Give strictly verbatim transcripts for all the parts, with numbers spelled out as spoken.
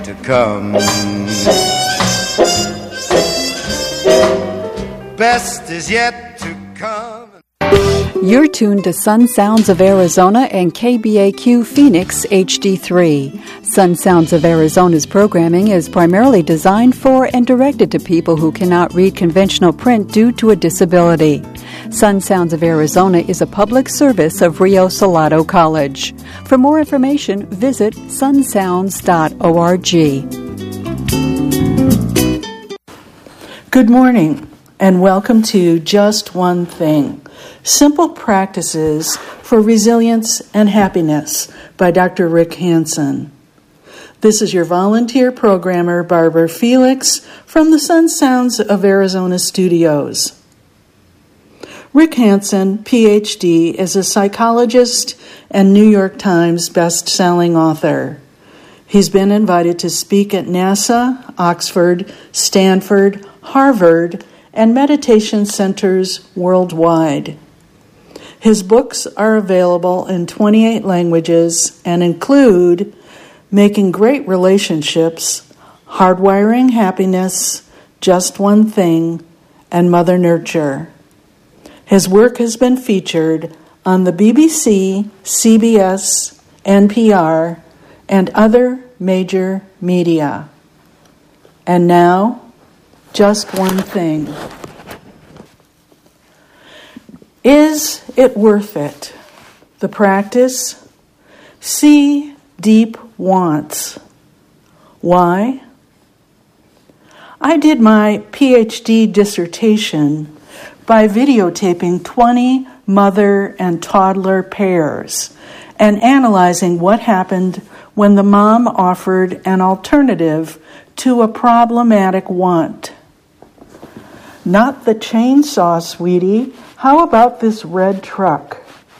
to come. Best is yet to come. You're tuned to Sun Sounds of Arizona and K B A Q Phoenix H D three. Sun Sounds of Arizona's programming is primarily designed for and directed to people who cannot read conventional print due to a disability. Sun Sounds of Arizona is a public service of Rio Salado College. For more information, visit sun sounds dot org. Good morning, and welcome to Just One Thing, Simple Practices for Resilience and Happiness by Doctor Rick Hansen. This is your volunteer programmer, Barbara Felix, from the Sun Sounds of Arizona studios. Rick Hansen, P H D, is a psychologist and New York Times best-selling author. He's been invited to speak at NASA, Oxford, Stanford, Harvard, and meditation centers worldwide. His books are available in twenty-eight languages and include Making Great Relationships, Hardwiring Happiness, Just One Thing, and Mother Nurture. His work has been featured on the B B C, C B S, N P R, and other major media. And now, just one thing. Is it worth it? The practice? See deep wants. Why? I did my P H D dissertation by videotaping twenty mother and toddler pairs and analyzing what happened when the mom offered an alternative to a problematic want. Not the chainsaw, sweetie. How about this red truck?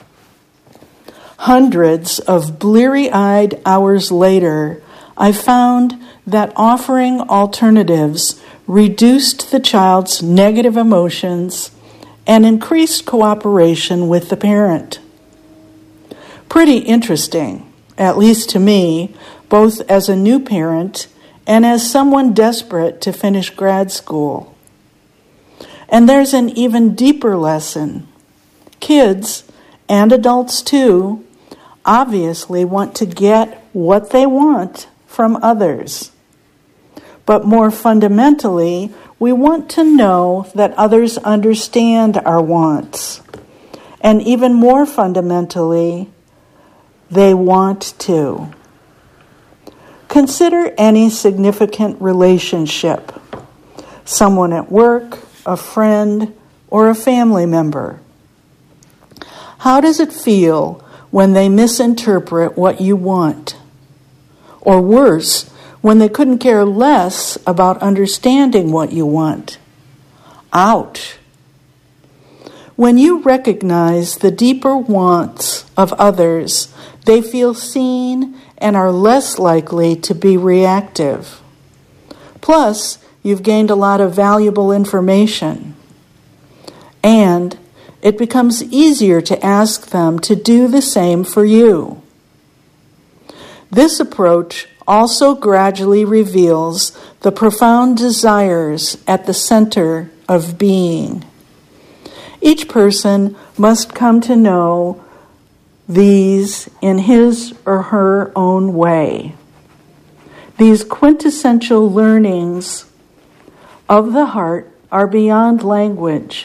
Hundreds of bleary-eyed hours later, I found that offering alternatives reduced the child's negative emotions and increased cooperation with the parent. Pretty interesting, at least to me, both as a new parent and as someone desperate to finish grad school. And there's an even deeper lesson. Kids, and adults too, obviously want to get what they want from others. But more fundamentally, we want to know that others understand our wants. And even more fundamentally, they want to. Consider any significant relationship. Someone at work, a friend, or a family member. How does it feel when they misinterpret what you want? Or worse, when they couldn't care less about understanding what you want? Ouch. When you recognize the deeper wants of others, they feel seen and are less likely to be reactive. Plus, you've gained a lot of valuable information. And it becomes easier to ask them to do the same for you. This approach also gradually reveals the profound desires at the center of being. Each person must come to know these in his or her own way. These quintessential learnings of the heart are beyond language.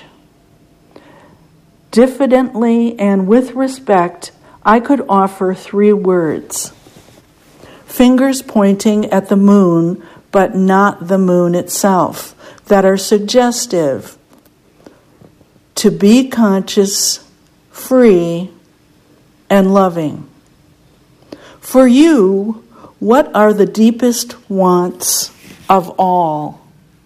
Diffidently and with respect, I could offer three words. Fingers pointing at the moon, but not the moon itself, that are suggestive. To be conscious, free, and loving. For you, what are the deepest wants of all?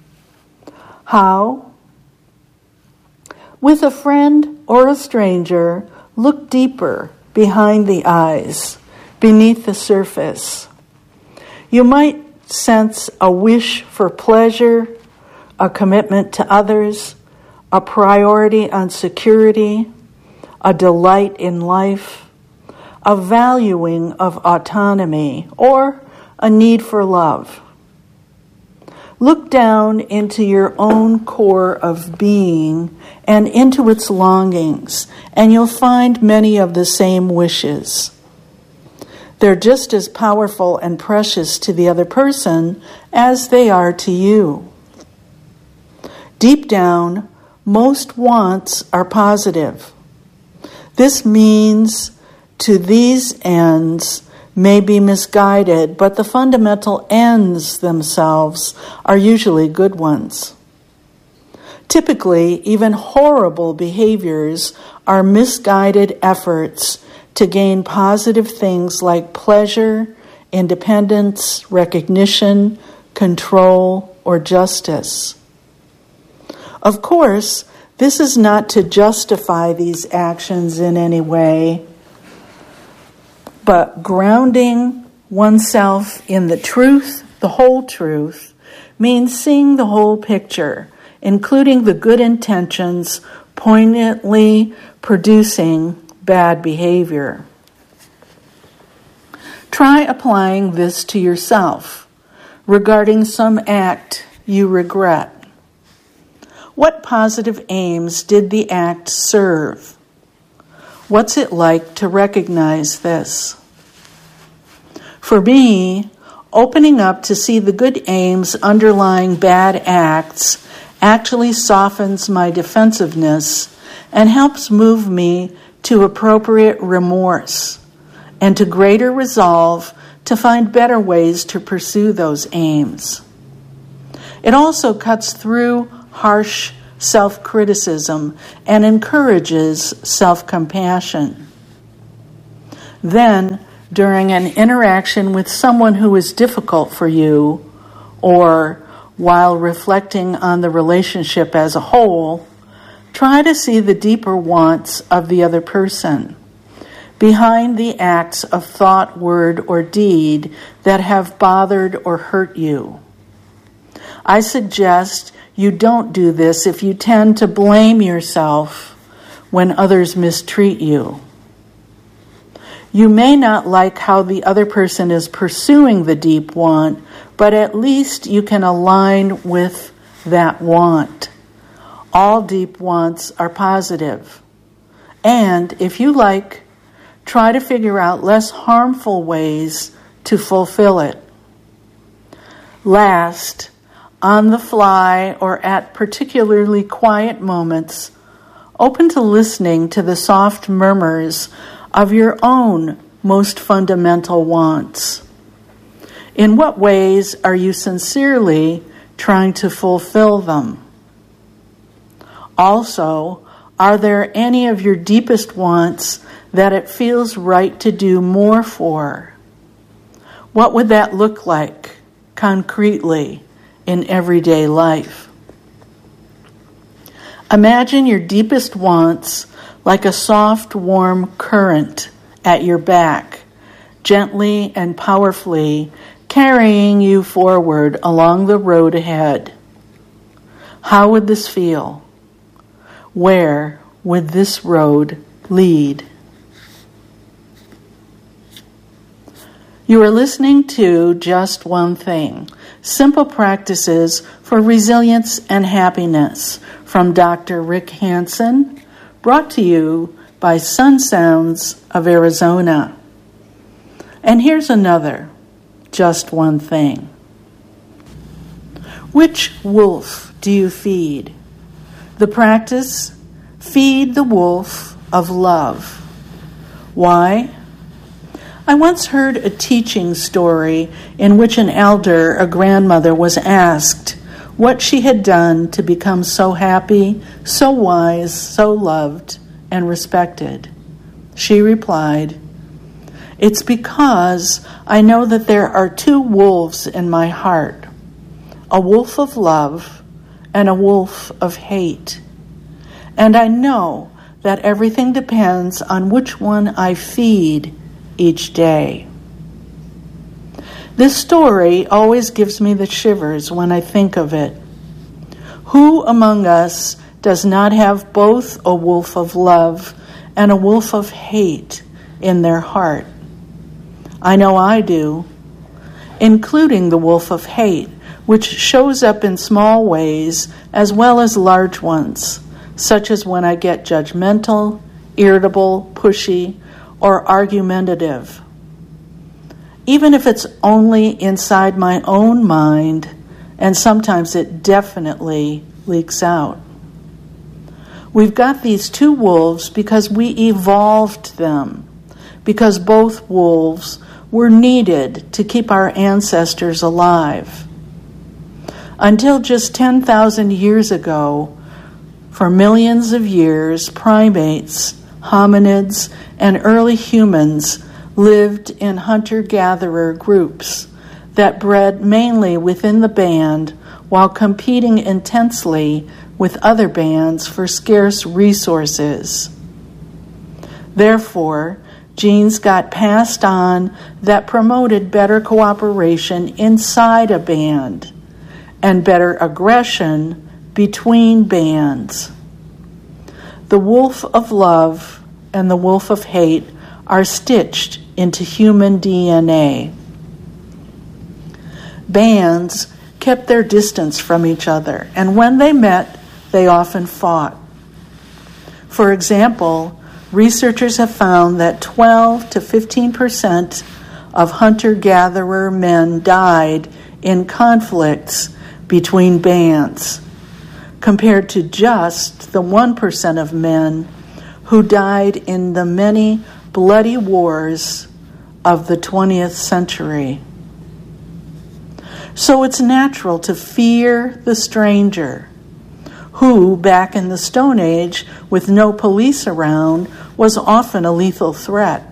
How? With a friend or a stranger, look deeper behind the eyes, beneath the surface. You might sense a wish for pleasure, a commitment to others, a priority on security, a delight in life, a valuing of autonomy, or a need for love. Look down into your own core of being and into its longings, and you'll find many of the same wishes. They're just as powerful and precious to the other person as they are to you. Deep down, most wants are positive. This means to these ends may be misguided, but the fundamental ends themselves are usually good ones. Typically, even horrible behaviors are misguided efforts to gain positive things like pleasure, independence, recognition, control, or justice. Of course, this is not to justify these actions in any way, but grounding oneself in the truth, the whole truth, means seeing the whole picture, including the good intentions poignantly producing bad behavior. Try applying this to yourself regarding some act you regret. What positive aims did the act serve? What's it like to recognize this? For me, opening up to see the good aims underlying bad acts actually softens my defensiveness and helps move me to appropriate remorse and to greater resolve to find better ways to pursue those aims. It also cuts through harsh self-criticism and encourages self-compassion. Then, during an interaction with someone who is difficult for you, or while reflecting on the relationship as a whole, try to see the deeper wants of the other person behind the acts of thought, word, or deed that have bothered or hurt you. I suggest you don't do this if you tend to blame yourself when others mistreat you. You may not like how the other person is pursuing the deep want, but at least you can align with that want. All deep wants are positive. And if you like, try to figure out less harmful ways to fulfill it. Last, on the fly or at particularly quiet moments, open to listening to the soft murmurs of your own most fundamental wants. In what ways are you sincerely trying to fulfill them? Also, are there any of your deepest wants that it feels right to do more for? What would that look like concretely in everyday life? Imagine your deepest wants like a soft, warm current at your back, gently and powerfully carrying you forward along the road ahead. How would this feel? Where would this road lead? You are listening to Just One Thing, Simple Practices for Resilience and Happiness from Doctor Rick Hanson, brought to you by Sun Sounds of Arizona. And here's another, Just One Thing. Which wolf do you feed? The practice, feed the wolf of love. Why? I once heard a teaching story in which an elder, a grandmother, was asked what she had done to become so happy, so wise, so loved, and respected. She replied, "It's because I know that there are two wolves in my heart, a wolf of love and a wolf of hate. And I know that everything depends on which one I feed each day." This story always gives me the shivers when I think of it. Who among us does not have both a wolf of love and a wolf of hate in their heart? I know I do. including the wolf of hate, which shows up in small ways as well as large ones, such as when I get judgmental, irritable, pushy, or argumentative. Even if it's only inside my own mind, and sometimes it definitely leaks out. We've got these two wolves because we evolved them, because both wolves were needed to keep our ancestors alive. Until just ten thousand years ago, for millions of years, primates, hominids, and early humans lived in hunter-gatherer groups that bred mainly within the band while competing intensely with other bands for scarce resources. Therefore, genes got passed on that promoted better cooperation inside a band and better aggression between bands. The wolf of love and the wolf of hate are stitched into human D N A. Bands kept their distance from each other, and when they met, they often fought. For example, researchers have found that twelve to fifteen percent of hunter-gatherer men died in conflicts between bands, compared to just the one percent of men who died in the many bloody wars of the twentieth century. So it's natural to fear the stranger, who, back in the Stone Age, with no police around, was often a lethal threat.